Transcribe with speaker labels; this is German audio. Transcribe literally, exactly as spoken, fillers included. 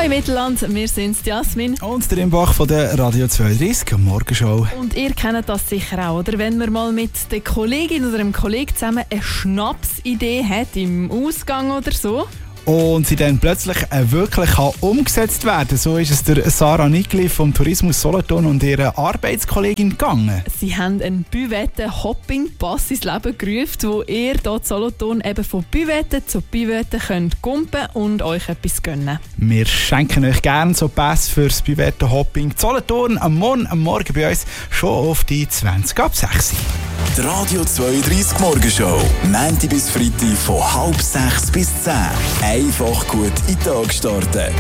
Speaker 1: Hallo Mittelland, wir sind Jasmin.
Speaker 2: Und der Imbach von der Radio zweiunddreißig Morgenshow.
Speaker 1: Und ihr kennt das sicher auch, oder? Wenn man mal mit der Kollegin oder dem Kollegen zusammen eine Schnapsidee hat im Ausgang oder so.
Speaker 2: Und sie dann plötzlich äh, wirklich kann umgesetzt werden. So ist es der Sarah Nigli vom Tourismus Solothurn und ihrer Arbeitskollegin gegangen.
Speaker 1: Sie haben einen Büvette-Hopping-Pass ins Leben gerufen, wo ihr hier in Solothurn eben von Büvette zu Büvette könnt kumpen und euch etwas gönnen.
Speaker 2: Wir schenken euch gerne so Pässe fürs Büvette-Hopping. Solothurn am Morgen, am Morgen bei uns schon auf die zwanzig ab sechs.
Speaker 3: Die Radio zweiunddreißig Morgenshow. Montag bis Freitag von halb sechs bis zehn. Einfach gut in den Tag starten.